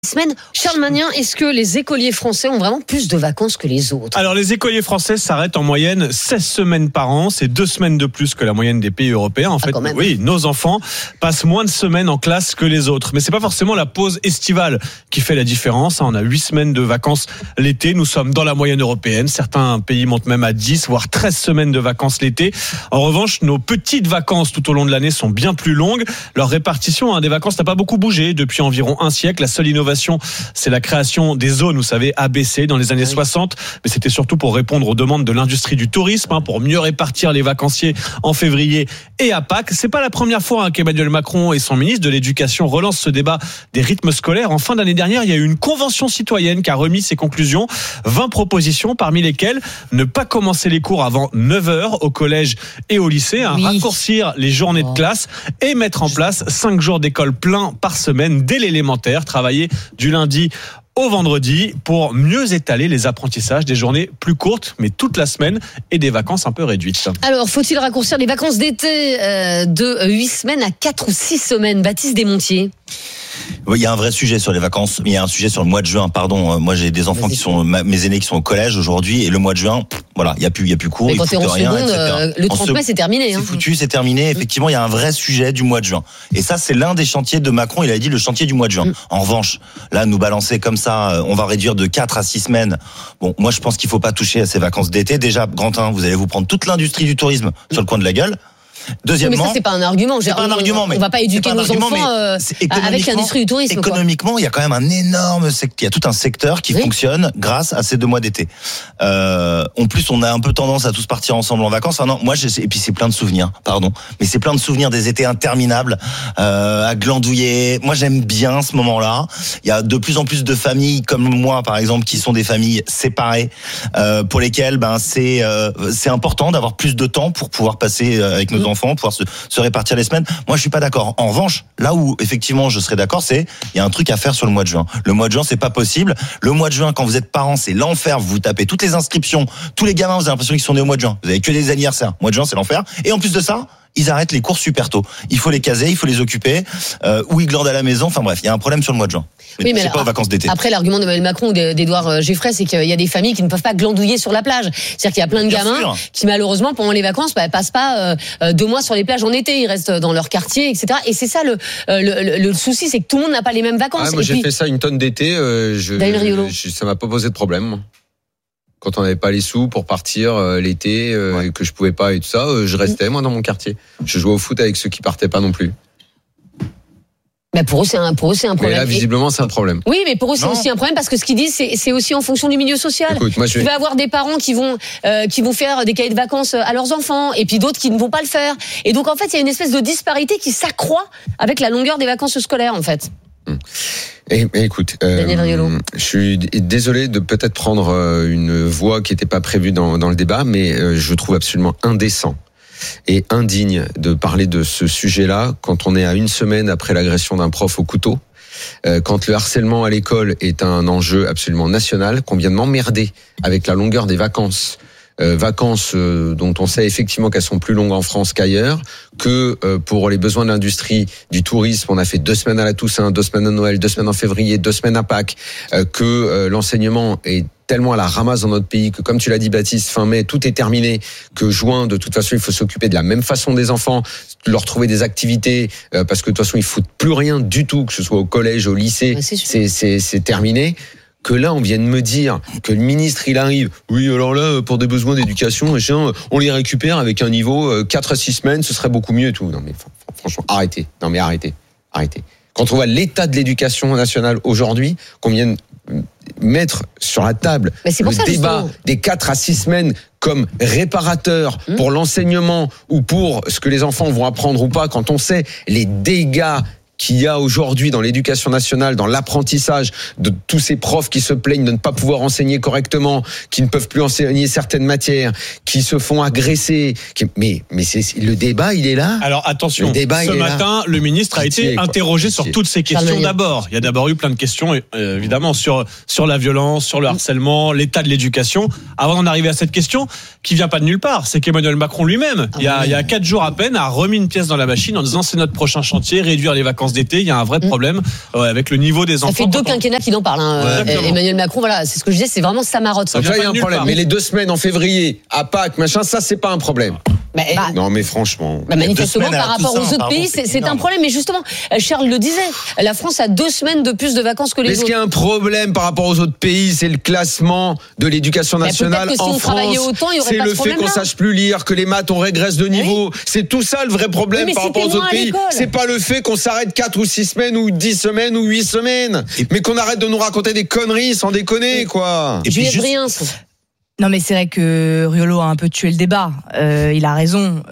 Semaine. Charles Magnin, est-ce que les écoliers français ont vraiment plus de vacances que les autres ? Alors les écoliers français s'arrêtent en moyenne 16 semaines par an, c'est 2 semaines de plus que la moyenne des pays européens. En fait, oui, nos enfants passent moins de semaines en classe que les autres. Mais c'est pas forcément la pause estivale qui fait la différence. On a 8 semaines de vacances l'été, nous sommes dans la moyenne européenne. Certains pays montent même à 10 voire 13 semaines de vacances l'été. En revanche, nos petites vacances tout au long de l'année sont bien plus longues. Leur répartition des vacances n'a pas beaucoup bougé depuis environ un siècle. La seule innovation, c'est la création des zones, vous savez, ABC dans les années 60, mais c'était surtout pour répondre aux demandes de l'industrie du tourisme, pour mieux répartir les vacanciers en février et à Pâques. C'est pas la première fois qu'Emmanuel Macron et son ministre de l'Éducation relancent ce débat des rythmes scolaires. En fin d'année dernière, il y a eu une convention citoyenne qui a remis ses conclusions, 20 propositions, parmi lesquelles ne pas commencer les cours avant 9h au collège et au lycée, raccourcir les journées de classe et mettre en place 5 jours d'école plein par semaine dès l'élémentaire, travailler du lundi au vendredi pour mieux étaler les apprentissages, des journées plus courtes mais toute la semaine et des vacances un peu réduites. Alors, faut-il raccourcir les vacances d'été de 8 semaines à 4 ou 6 semaines ? Baptiste Desmontiers. Oui, il y a un vrai sujet sur les vacances. Il y a un sujet sur le mois de juin. Pardon, moi j'ai des enfants qui sont mes aînés qui sont au collège aujourd'hui et le mois de juin, voilà, il y a plus cours. Mais quand t'es en seconde, le 30 mai c'est terminé. C'est foutu, c'est terminé. Effectivement, il y a un vrai sujet du mois de juin. Et ça, c'est l'un des chantiers de Macron. Il a dit le chantier du mois de juin. En revanche, là, nous balancer comme ça, on va réduire de 4 à 6 semaines. Bon, moi, je pense qu'il faut pas toucher à ces vacances d'été. Déjà, Grantin, vous allez vous prendre toute l'industrie du tourisme sur le coin de la gueule. Deuxièmement, mais ça c'est pas un argument. Mais on va pas éduquer nos enfants avec l'industrie du tourisme. Économiquement, il y a quand même un énorme secteur. Il y a tout un secteur qui fonctionne grâce à ces 2 mois d'été. En plus, on a un peu tendance à tous partir ensemble en vacances. Enfin, non, moi, et puis c'est plein de souvenirs. Pardon, mais c'est plein de souvenirs des étés interminables à glandouiller. Moi, j'aime bien ce moment-là. Il y a de plus en plus de familles comme moi, par exemple, qui sont des familles séparées, pour lesquelles c'est important d'avoir plus de temps pour pouvoir passer avec nos enfants, pouvoir se répartir les semaines. Moi, je suis pas d'accord. En revanche, là où effectivement je serais d'accord, c'est il y a un truc à faire sur le mois de juin. Le mois de juin, c'est pas possible. Le mois de juin, quand vous êtes parents, c'est l'enfer. Vous tapez toutes les inscriptions, tous les gamins, vous avez l'impression qu'ils sont nés au mois de juin. Vous avez que des anniversaires. Mois de juin, c'est l'enfer. Et en plus de ça, ils arrêtent les cours super tôt. Il faut les caser, il faut les occuper, ou ils glandent à la maison. Enfin bref, il y a un problème sur le mois de juin. Mais c'est pas aux vacances d'été. Après, l'argument d'Emmanuel Macron ou d'Édouard Geffray, c'est qu'il y a des familles qui ne peuvent pas glandouiller sur la plage. C'est-à-dire qu'il y a plein de gamins qui malheureusement pendant les vacances passent pas 2 mois sur les plages en été. Ils restent dans leur quartier, etc. Et c'est ça le souci, c'est que tout le monde n'a pas les mêmes vacances. Moi, j'ai fait ça une tonne d'été. Ça m'a pas posé de problème. Quand on n'avait pas les sous pour partir l'été, que je pouvais pas et tout ça, je restais moi dans mon quartier. Je jouais au foot avec ceux qui partaient pas non plus. Mais pour eux, c'est un problème. Mais là, visiblement, c'est un problème. Oui, mais pour eux, c'est aussi un problème parce que ce qu'ils disent, c'est aussi en fonction du milieu social. Écoute, tu vas avoir des parents qui vont faire des cahiers de vacances à leurs enfants et puis d'autres qui ne vont pas le faire. Et donc, en fait, il y a une espèce de disparité qui s'accroît avec la longueur des vacances scolaires, en fait. Écoute, je suis désolé de peut-être prendre une voie qui n'était pas prévue dans le débat, mais je trouve absolument indécent et indigne de parler de ce sujet-là quand on est à 1 semaine après l'agression d'un prof au couteau, quand le harcèlement à l'école est un enjeu absolument national, qu'on vient de m'emmerder avec la longueur des vacances. Vacances dont on sait effectivement qu'elles sont plus longues en France qu'ailleurs, que pour les besoins de l'industrie du tourisme, on a fait 2 semaines à la Toussaint, 2 semaines à Noël, 2 semaines en février, 2 semaines à Pâques, que l'enseignement est tellement à la ramasse dans notre pays que, comme tu l'as dit Baptiste, fin mai, tout est terminé, que juin, de toute façon, il faut s'occuper de la même façon des enfants, leur trouver des activités, parce que de toute façon, ils foutent plus rien du tout, que ce soit au collège, au lycée, c'est terminé. Que là, on vient de me dire que le ministre, il arrive, oui, alors là, pour des besoins d'éducation, on les récupère avec un niveau 4 à 6 semaines, ce serait beaucoup mieux et tout. Non, mais franchement, arrêtez. Non, mais arrêtez. Quand on voit l'état de l'éducation nationale aujourd'hui, qu'on vient de mettre sur la table le débat des 4 à 6 semaines comme réparateur pour l'enseignement ou pour ce que les enfants vont apprendre ou pas, quand on sait les dégâts qu'il y a aujourd'hui dans l'éducation nationale, dans l'apprentissage de tous ces profs qui se plaignent de ne pas pouvoir enseigner correctement, qui ne peuvent plus enseigner certaines matières, qui se font agresser. Mais le débat, il est là. Alors attention, ce matin, le ministre a été interrogé sur toutes ces questions d'abord. Il y a d'abord eu plein de questions, évidemment, sur la violence, sur le harcèlement, l'état de l'éducation. Avant d'en arriver à cette question, qui vient pas de nulle part, c'est qu'Emmanuel Macron lui-même, il y a 4 jours à peine, a remis une pièce dans la machine en disant c'est notre prochain chantier, réduire les vacances vacances d'été, il y a un vrai problème avec le niveau des enfants. Ça fait 2 quinquennats qui en parlent. Emmanuel Macron, voilà, c'est ce que je disais, c'est vraiment sa marotte. Donc là, il y a un problème. Mais les 2 semaines en février, à Pâques, machin, ça, c'est pas un problème. Non, mais franchement. Manifestement, par rapport aux autres pays, c'est un problème. Mais justement, Charles le disait, la France a 2 semaines de plus de vacances que les autres. Est-ce qu'il y a un problème par rapport aux autres pays? C'est le classement de l'éducation nationale en France. C'est le fait qu'on sache plus lire, que les maths, on régresse de niveau. C'est tout ça le vrai problème par rapport aux autres pays. C'est pas le fait qu'on s'arrête 4 ou 6 semaines ou 10 semaines ou 8 semaines. Mais qu'on arrête de nous raconter des conneries sans déconner, quoi. Et puis rien. Non, mais c'est vrai que Riolo a un peu tué le débat. Il a raison.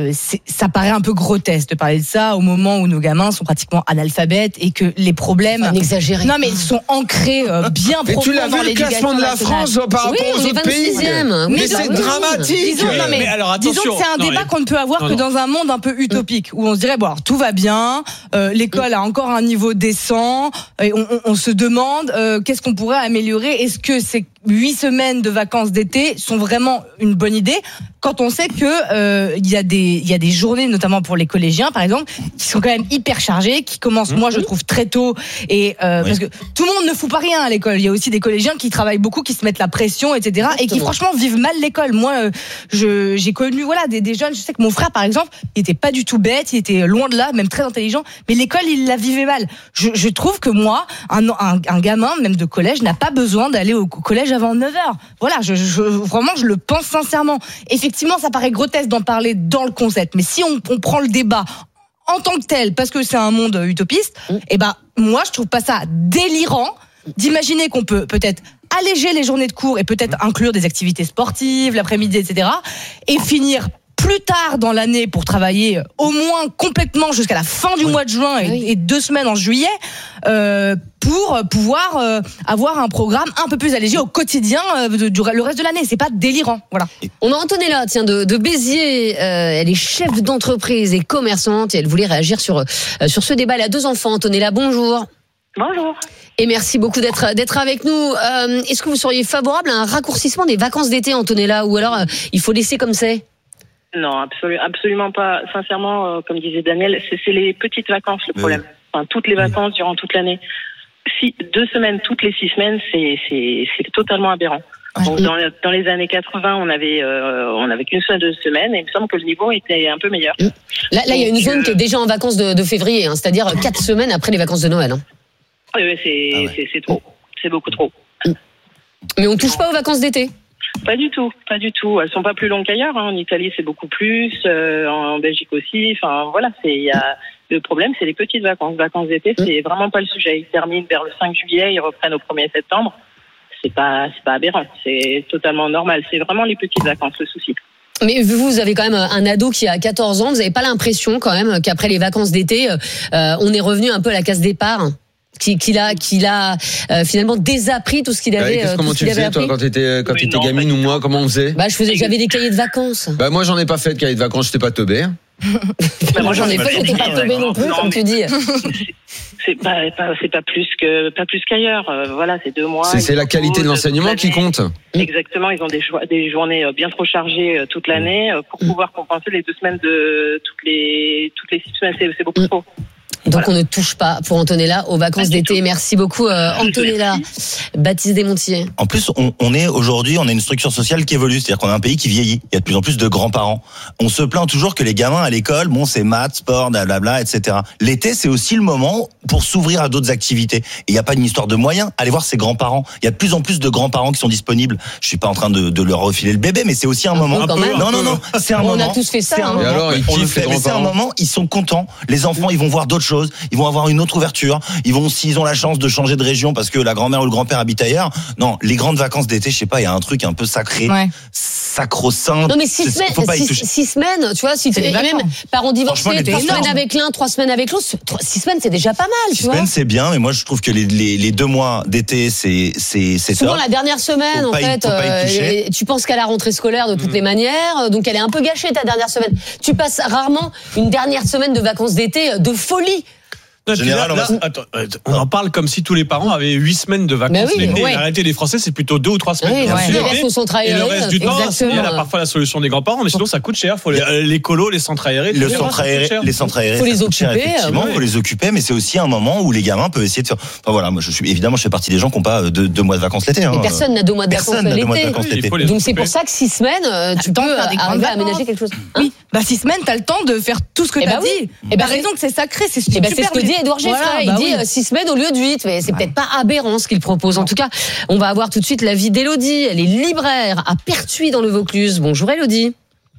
Ça paraît un peu grotesque de parler de ça au moment où nos gamins sont pratiquement analphabètes et que les problèmes. N'exagérez. Non, mais ils sont ancrés bien profondément. Et tu l'as vu le classement de la France par rapport aux autres pays. Mais c'est dramatique. Mais alors attention. Disons que c'est un débat qu'on ne peut avoir que dans un monde un peu utopique où on se dirait bon, alors, tout va bien, l'école a encore un niveau décent, et on se demande qu'est-ce qu'on pourrait améliorer. Est-ce que c'est 8 semaines de vacances d'été sont vraiment une bonne idée quand on sait que il y a des journées, notamment pour les collégiens par exemple, qui sont quand même hyper chargées, qui commencent moi je trouve très tôt et parce que tout le monde ne fout pas rien à l'école. Il y a aussi des collégiens qui travaillent beaucoup, qui se mettent la pression, etc. Exactement. Et qui franchement vivent mal l'école. Moi j'ai connu des jeunes. Je sais que mon frère par exemple, il était pas du tout bête, il était loin de là, même très intelligent, mais l'école il la vivait mal. Je trouve que moi un gamin même de collège n'a pas besoin d'aller au collège avant 9h. Voilà, vraiment, je le pense sincèrement. Effectivement, ça paraît grotesque d'en parler dans le concept, mais si on prend le débat en tant que tel, parce que c'est un monde utopiste, moi, je trouve pas ça délirant d'imaginer qu'on peut peut-être alléger les journées de cours et peut-être inclure des activités sportives, l'après-midi, etc., et finir plus tard dans l'année pour travailler au moins complètement jusqu'à la fin du mois de juin et 2 semaines en juillet pour pouvoir avoir un programme un peu plus allégé au quotidien le reste de l'année. C'est pas délirant. Voilà. On a Antonella de Béziers. Elle est chef d'entreprise et commerçante et elle voulait réagir sur ce débat. Elle a 2 enfants. Antonella, bonjour. Bonjour. Et merci beaucoup d'être avec nous. Est-ce que vous seriez favorable à un raccourcissement des vacances d'été, Antonella, ou alors il faut laisser comme c'est? Non, absolument pas. Sincèrement, comme disait Daniel, c'est les petites vacances le problème. Enfin, toutes les vacances durant toute l'année. 2 semaines toutes les 6 semaines, c'est totalement aberrant. Donc, dans les années 80, on avait qu'une seule 2 semaines et il me semble que le niveau était un peu meilleur. Là, il y a une zone qui est déjà en vacances de février, c'est-à-dire 4 semaines après les vacances de Noël. Oui, c'est trop. C'est beaucoup trop. Mais on touche pas aux vacances d'été? Pas du tout. Elles sont pas plus longues qu'ailleurs. En Italie, c'est beaucoup plus. En Belgique aussi. Enfin, voilà. Le problème, c'est les petites vacances. Vacances d'été, c'est vraiment pas le sujet. Ils terminent vers le 5 juillet, ils reprennent au 1er septembre. C'est pas aberrant. C'est totalement normal. C'est vraiment les petites vacances le souci. Mais vous avez quand même un ado qui a 14 ans. Vous avez pas l'impression quand même qu'après les vacances d'été, on est revenu un peu à la case départ? Qu'il a finalement désappris tout ce qu'il avait. Comment tu faisais toi quand t'étais gamine ou moi? Comment on faisait? J'avais des cahiers de vacances. Moi j'en ai pas fait de cahiers de vacances. J'étais pas teubé. Moi j'en ai fait, j'étais pas teubé non plus, comme tu dis. C'est pas plus qu'ailleurs. Voilà, c'est 2 mois. C'est la qualité de l'enseignement qui compte. Exactement, ils ont des journées bien trop chargées toute l'année pour pouvoir compenser les 2 semaines toutes les 6 semaines. C'est beaucoup trop. Donc on ne touche pas pour Antonella aux vacances d'été. Merci beaucoup Antonella. Baptiste Desmontiers. En plus, on est aujourd'hui, on a une structure sociale qui évolue, c'est-à-dire qu'on a un pays qui vieillit. Il y a de plus en plus de grands-parents. On se plaint toujours que les gamins à l'école, c'est maths, sport, blablabla, etc. L'été, c'est aussi le moment pour s'ouvrir à d'autres activités. Et il n'y a pas une histoire de moyens. Allez voir ses grands-parents. Il y a de plus en plus de grands-parents qui sont disponibles. Je suis pas en train de leur refiler le bébé, mais c'est aussi un moment. Non, c'est un moment. On a tous fait ça. Et alors, c'est un moment. Ils sont contents. Les enfants, ils vont voir d'autres choses. Ils vont avoir une autre ouverture. S'ils ont la chance de changer de région parce que la grand-mère ou le grand-père habite ailleurs. Non, les grandes vacances d'été, je sais pas, il y a un truc un peu sacré, sacro-saint. Non mais 6 semaines, tu vois, si tu es même parents divorcés, 3 semaines avec l'un, 3 semaines avec l'autre, 6 semaines c'est déjà pas mal, tu vois. 6 semaines c'est bien, mais moi je trouve que les 2 mois d'été c'est souvent la dernière semaine en fait. Tu penses qu'à la rentrée scolaire de toutes les manières, donc elle est un peu gâchée ta dernière semaine. Tu passes rarement une dernière semaine de vacances d'été de folie. Non, on en parle comme si tous les parents avaient 8 semaines de vacances l'été. La réalité des Français, c'est plutôt 2 ou 3 semaines. Et le reste du temps, il y a parfois la solution des grands-parents, mais sinon ça coûte cher. Faut les colos, les centres aériés. Les centres aériés, faut les occuper. Effectivement, faut les occuper, mais c'est aussi un moment où les gamins peuvent essayer de faire. Enfin voilà, moi je fais partie des gens qui n'ont pas 2 mois de vacances l'été. Et personne n'a 2 mois de vacances l'été. Donc c'est pour ça que 6 semaines, tu peux arriver à aménager quelque chose. Oui, 6 semaines, t'as le temps de faire tout ce que t'as dit. Et t'as raison que c'est sacré, c'est super. C'est ce que dit Édouard Geffray. Il dit 6 semaines au lieu de 8, mais c'est peut-être pas aberrant ce qu'il propose. En tout cas, on va avoir tout de suite l'avis d'Élodie. Elle est libraire à Pertuis dans le Vaucluse. Bonjour Élodie.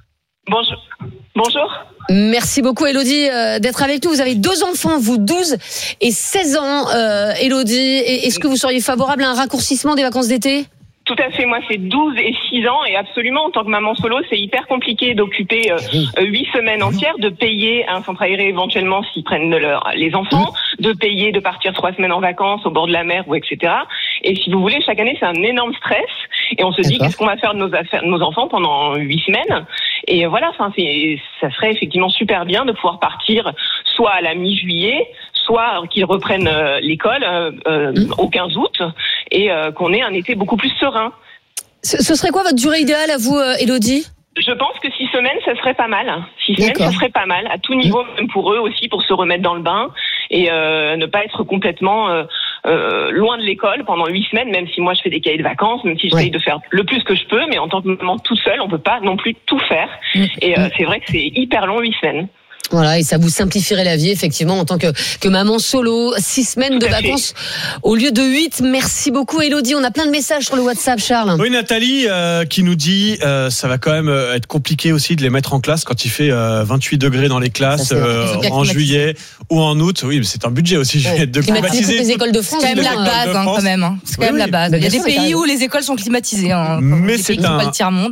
Bonjour. Merci beaucoup Élodie d'être avec nous. Vous avez 2 enfants, vous 12 et 16 ans. Élodie, est-ce que vous seriez favorable à un raccourcissement des vacances d'été ? Tout à fait, moi c'est 12 et 6 ans et absolument en tant que maman solo c'est hyper compliqué d'occuper 8 semaines entières, de payer un centre aéré éventuellement s'ils prennent les enfants, de payer, de partir 3 semaines en vacances au bord de la mer ou etc. Et si vous voulez, chaque année c'est un énorme stress et on se dit qu'est-ce qu'on va faire de nos enfants pendant 8 semaines. Et voilà, ça serait effectivement super bien de pouvoir partir soit à la mi-juillet, soit qu'ils reprennent l'école au 15 août et qu'on ait un été beaucoup plus serein. Ce serait quoi votre durée idéale à vous, Élodie ? Je pense que 6 semaines, ça serait pas mal. 6 semaines, ça serait pas mal, à tout niveau, même pour eux aussi, pour se remettre dans le bain et ne pas être complètement loin de l'école pendant 8 semaines, même si moi je fais des cahiers de vacances, même si j'essaye de faire le plus que je peux, mais en tant que maman toute seule, on peut pas non plus tout faire. Et c'est vrai que c'est hyper long, 8 semaines. Voilà, et ça vous simplifierait la vie, effectivement, en tant que maman solo. 6 semaines de vacances au lieu de 8. Merci beaucoup, Élodie. On a plein de messages sur le WhatsApp, Charles. Oui, Nathalie, qui nous dit, ça va quand même être compliqué aussi de les mettre en classe quand il fait 28 degrés dans les classes en juillet ou en août. Oui, mais c'est un budget aussi, de climatiser. Les écoles de France, c'est quand même la base, quand même. C'est quand même la base. Il y a des pays où les écoles sont climatisées. Mais c'est un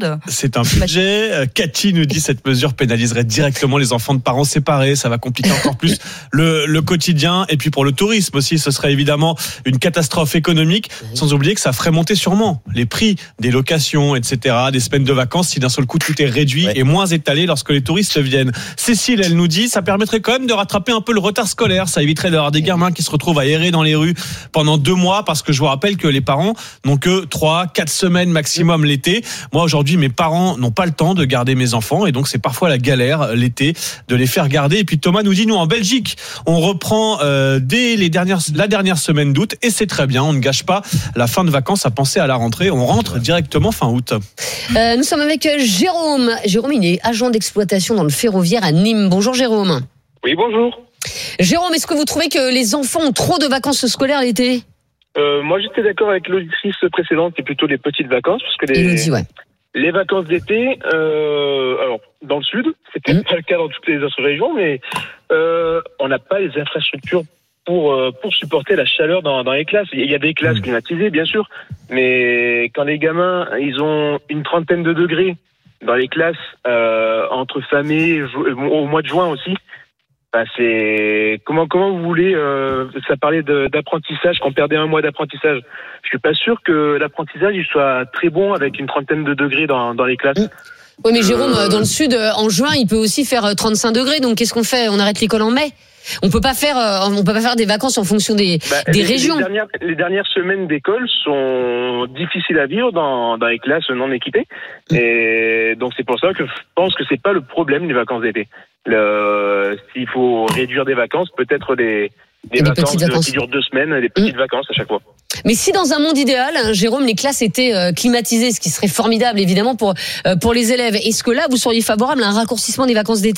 budget. Cathy nous dit, cette mesure pénaliserait directement les enfants de parents séparés, ça va compliquer encore plus le quotidien. Et puis pour le tourisme aussi, ce serait évidemment une catastrophe économique, sans oublier que ça ferait monter sûrement les prix des locations, etc., des semaines de vacances, si d'un seul coup tout est réduit et moins étalé lorsque les touristes viennent. Cécile, elle nous dit, ça permettrait quand même de rattraper un peu le retard scolaire, ça éviterait d'avoir des gamins qui se retrouvent à errer dans les rues pendant 2 mois, parce que je vous rappelle que les parents n'ont que 3-4 semaines maximum l'été. Moi aujourd'hui, mes parents n'ont pas le temps de garder mes enfants, et donc c'est parfois la galère l'été de les faire garder. Et puis Thomas nous dit, nous en Belgique, on reprend dès la dernière semaine d'août, et c'est très bien, on ne gâche pas la fin de vacances à penser à la rentrée, on rentre directement fin août. Nous sommes avec Jérôme. Jérôme, il est agent d'exploitation dans le ferroviaire à Nîmes. Bonjour Jérôme. Oui, bonjour. Jérôme, est-ce que vous trouvez que les enfants ont trop de vacances scolaires l'été ? Moi j'étais d'accord avec l'auditrice précédente, c'est plutôt les petites vacances, parce que les vacances d'été, alors dans le sud, c'était pas le cas dans toutes les autres régions, mais on n'a pas les infrastructures pour supporter la chaleur dans les classes. Il y a des classes climatisées, bien sûr, mais quand les gamins, ils ont une trentaine de degrés dans les classes, entre fin mai, au mois de juin aussi, c'est comment vous voulez ça parlait d'apprentissage, qu'on perdait 1 mois d'apprentissage. Je suis pas sûr que l'apprentissage il soit très bon avec une trentaine de degrés dans les classes. Oui, mais Jérôme, dans le sud, en juin, il peut aussi faire 35 degrés. Donc qu'est-ce qu'on fait ? On arrête l'école en mai ? On peut pas faire des vacances en fonction des régions. Les dernières semaines d'école sont difficiles à vivre dans les classes non équipées. Et donc c'est pour ça que je pense que c'est pas le problème des vacances d'été. S'il faut réduire des vacances, peut-être des vacances qui durent 2 semaines, des petites vacances à chaque fois. Mais si dans un monde idéal, Jérôme, les classes étaient climatisées, ce qui serait formidable évidemment pour les élèves, est-ce que là vous seriez favorable à un raccourcissement des vacances d'été ?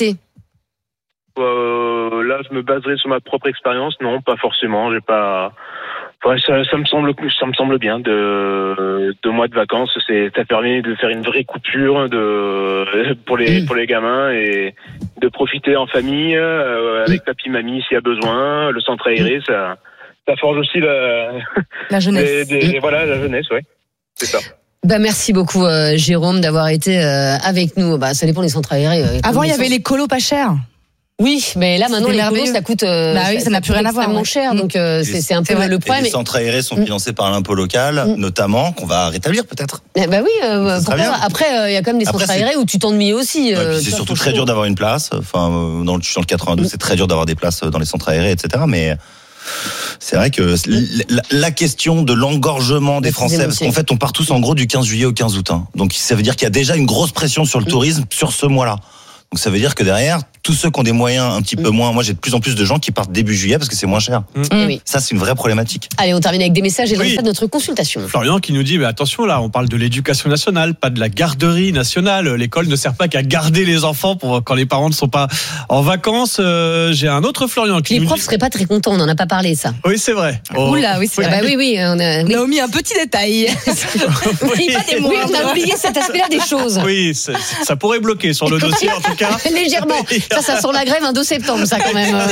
Là, je me baserai sur ma propre expérience. Non, pas forcément. J'ai pas. Ouais, ça me semble bien. 2 mois de vacances, ça permet de faire une vraie coupure pour les gamins et de profiter en famille avec papy, mamie s'il y a besoin. Le centre aéré, ça forge aussi la jeunesse. La jeunesse, ouais. C'est ça. Merci beaucoup Jérôme d'avoir été avec nous. Ça dépend des centres aérés. Avant, il y avait les colos pas chers. Oui, mais là maintenant les colos ça coûte ça n'a plus rien à voir, extrêmement cher, donc c'est un peu le problème. Et les centres aérés sont financés par l'impôt local, notamment, qu'on va rétablir peut-être. Après il y a quand même des centres aérés où tu t'ennuies aussi. C'est surtout très dur d'avoir une place. Enfin, dans le 92, c'est très dur d'avoir des places dans les centres aérés, etc. Mais c'est vrai que la question de l'engorgement des Français, parce qu'en fait on part tous en gros du 15 juillet au 15 août. Donc ça veut dire qu'il y a déjà une grosse pression sur le tourisme sur ce mois-là. Donc ça veut dire que derrière, tous ceux qui ont des moyens un petit peu moins, moi j'ai de plus en plus de gens qui partent début juillet parce que c'est moins cher. Ça c'est une vraie problématique. Allez, on termine avec des messages et le résultat de notre consultation. Florian qui nous dit, mais attention là, on parle de l'éducation nationale, pas de la garderie nationale. L'école ne sert pas qu'à garder les enfants quand les parents ne sont pas en vacances. J'ai un autre Florian qui les profs seraient pas très contents, on n'en a pas parlé ça. Oui, c'est vrai. Oula, oui, c'est vrai. Oui, on a omis un petit détail. On a oublié cet aspect-là des choses. Oui, ça pourrait bloquer sur le dossier en tout cas. Légèrement. Ça sent la grève un 2 septembre, ça quand même.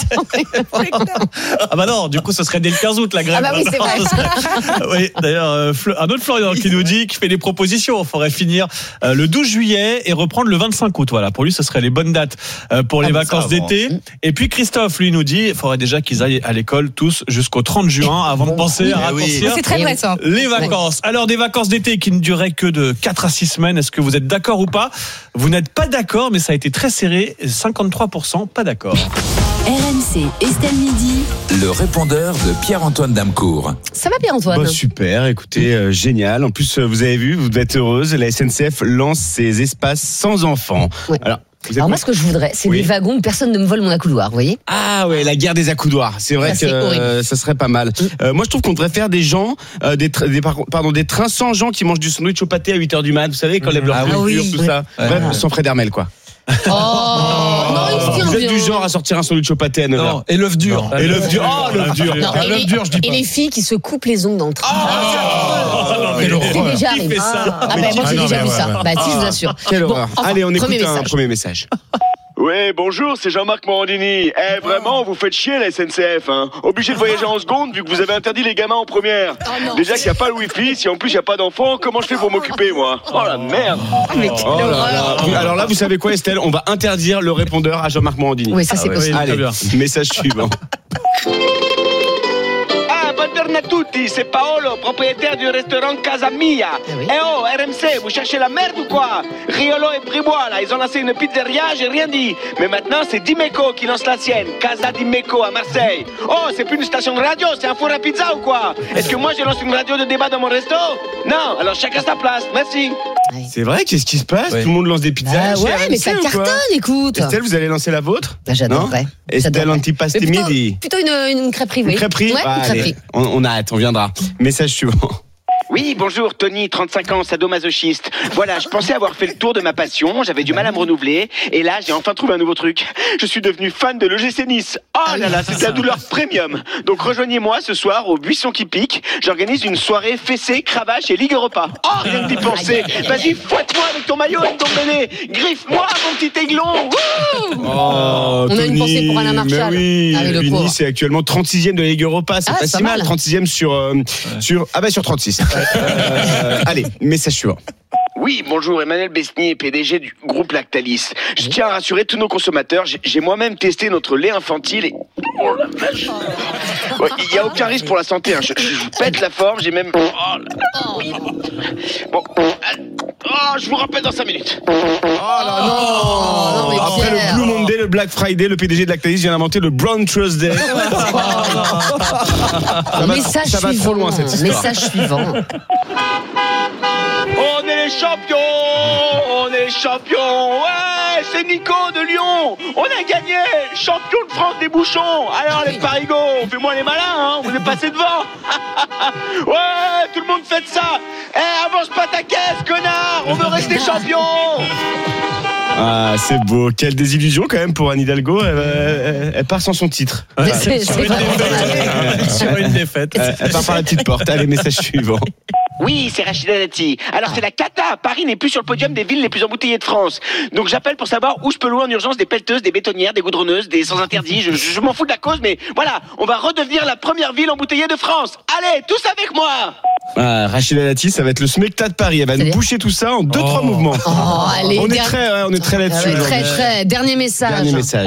Ah bah non, du coup ce serait dès le 15 août la grève. Ah bah oui, c'est vrai. Oui, d'ailleurs, un autre Florian qui nous dit, qui fait des propositions. Il faudrait finir le 12 juillet et reprendre le 25 août. Voilà, pour lui, ce serait les bonnes dates pour les vacances d'été. Et puis Christophe, lui, nous dit, il faudrait déjà qu'ils aillent à l'école tous jusqu'au 30 juin avant de penser à raccourcir c'est très vrai, ça. les vacances. Alors, des vacances d'été qui ne duraient que de 4 à 6 semaines. Est-ce que vous êtes d'accord ou pas? Vous n'êtes pas d'accord, mais ça a été très serré. 53% pas d'accord. RMC, Estelle Midi. Le répondeur de Pierre-Antoine Damecourt. Ça va Pierre-Antoine? Super, écoutez, génial. En plus, vous avez vu, vous devez être heureuse, la SNCF lance ses espaces sans enfants. Ouais. Alors moi, ce que je voudrais, c'est des wagons où personne ne me vole mon accoudoir, vous voyez? Ah ouais, la guerre des accoudoirs. C'est vrai que ça serait pas mal. Moi, je trouve qu'on devrait faire des gens, des trains sans gens qui mangent du sandwich au pâté à 8h du mat. Vous savez, quand lèvent leur culture, tout ça. Bref, sans Fred Hermel, quoi. Vous êtes du genre à sortir un sandwich au pâté à 9h. Non, et l'œuf dur. Et l'œuf dur. Oh, l'œuf dur. L'œuf dur, je dis pas. Et les filles qui se coupent les ongles dans le train. C'est déjà arrivé. Moi j'ai déjà vu ça. Bah si, je vous assure. Quelle horreur. Allez, on écoute un premier message. Ouais, bonjour, c'est Jean-Marc Morandini. Vraiment, vous faites chier la SNCF, hein. Obligé de voyager en seconde vu que vous avez interdit les gamins en première. Déjà qu'il n'y a pas le wifi, si en plus il n'y a pas d'enfants, comment je fais pour m'occuper, moi? Oh la merde. Alors là, vous savez quoi, Estelle? On va interdire le répondeur à Jean-Marc Morandini. Oui, ça c'est possible. Allez, message suivant. Buongiorno a tutti, c'est Paolo, propriétaire du restaurant Casa Mia. Oh, RMC, vous cherchez la merde ou quoi? Riolo et Bribois, là, ils ont lancé une pizzeria, j'ai rien dit. Mais maintenant, c'est Dimeco qui lance la sienne, Casa Dimeco à Marseille. Oh, c'est plus une station de radio, c'est un four à pizza ou quoi? Est-ce que moi, je lance une radio de débat dans mon resto? Non, alors chacun sa place, merci. C'est vrai, qu'est-ce qui se passe? Tout le monde lance des pizzas. Mais ça cartonne, écoute. Estelle, vous allez lancer la vôtre? J'adorerais. Estelle Antipasti Midi. Plutôt une crêperie, oui. Une crêperie? Ouais, une crêperie. On a hâte, on viendra. Message suivant. Oui, bonjour, Tony, 35 ans, sadomasochiste. Voilà, je pensais avoir fait le tour de ma passion, j'avais du mal à me renouveler, et là, j'ai enfin trouvé un nouveau truc. Je suis devenu fan de l'EGC Nice. Oh là là, c'est de la douleur premium. Donc rejoignez-moi ce soir au Buisson qui pique. J'organise une soirée fessée, cravache et ligue repas. Oh, rien que d'y penser. Vas-y, fouette-moi avec ton maillot et ton béné. Griffe-moi, mon petit aiglon. Oh, on a une pensée pour Alain Marchal. Oui, Nice est actuellement 36e de la Ligue Europa. C'est pas si mal. 36e sur 36. Allez, message suivant. Oui, bonjour, Emmanuel Besnier, PDG du groupe Lactalis. Je tiens à rassurer tous nos consommateurs, j'ai moi-même testé notre lait infantile et... Oh la vache. Il n'y a aucun risque pour la santé, hein. Je vous pète la forme, j'ai même... Bon, je vous rappelle dans 5 minutes. Oh là non, après le Blue Monday, le Black Friday, le PDG de Lactalis vient d'inventer le Brown Thursday. Ça va trop loin cette histoire. Message suivant. On est les champions, ouais, c'est Nico de Lyon, on a gagné, champion de France des bouchons. Alors les parigots, fais-moi les malins, hein, vous êtes passés devant. Ouais, tout le monde fait ça. Avance pas ta caisse, connard, on veut rester champion. Ah, c'est beau. Quelle désillusion quand même pour Anne Hidalgo. Elle part sans son titre. Sur une défaite. Elle part par la petite porte. Allez, message suivant. Oui, c'est Rachida Dati. Alors c'est la cata. Paris n'est plus sur le podium des villes les plus embouteillées de France. Donc j'appelle pour savoir où je peux louer en urgence des pelleteuses, des bétonnières, des goudronneuses, des sans interdits. Je m'en fous de la cause, mais voilà, on va redevenir la première ville embouteillée de France. Allez, tous avec moi. Rachida Dati, ça va être le Smecta de Paris. Elle va nous boucher tout ça en 2-3 mouvements. Allez, on est très là-dessus. Très. Dernier message.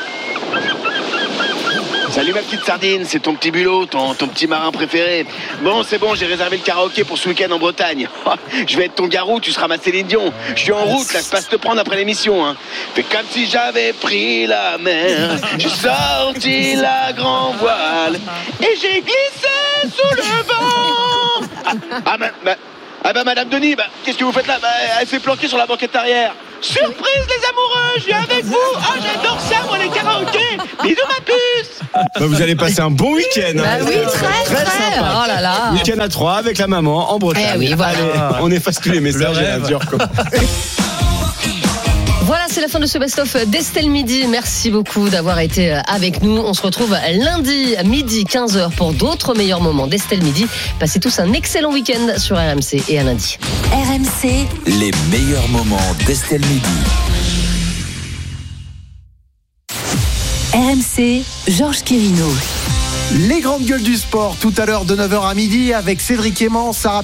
Salut ma petite sardine, c'est ton petit bulot, ton petit marin préféré. Bon, c'est bon, j'ai réservé le karaoké pour ce week-end en Bretagne. Je vais être ton garou, tu seras ma Céline Dion. Je suis en route, là, je passe te prendre après l'émission. Fais comme si j'avais pris la mer. J'ai sorti la grand voile et j'ai glissé sous le vent. Madame Denis, qu'est-ce que vous faites là? Elle s'est planquée sur la banquette arrière. Surprise les amoureux, je suis avec vous. J'adore ça, moi les karaokés. Bisous ma puce. Vous allez passer un bon week-end. Oui, très sympa. Oh là là. Week-end à 3 avec la maman en Bretagne. Oui, voilà. Allez, on efface tous les messages et la vie recommence. Voilà, c'est la fin de ce best-of d'Estelle Midi. Merci beaucoup d'avoir été avec nous. On se retrouve lundi à midi 15h pour d'autres meilleurs moments d'Estelle Midi. Passez tous un excellent week-end sur RMC et à lundi. RMC, les meilleurs moments d'Estelle Midi. RMC, Georges Quirino. Les grandes gueules du sport, tout à l'heure de 9h à midi avec Cédric Aimant, Sarah